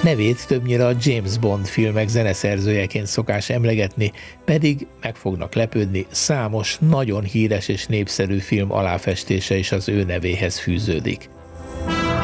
Nevét többnyire a James Bond filmek zeneszerzőjeként szokás emlegetni, pedig meg fognak lepődni, számos nagyon híres és népszerű film aláfestése is az ő nevéhez fűződik.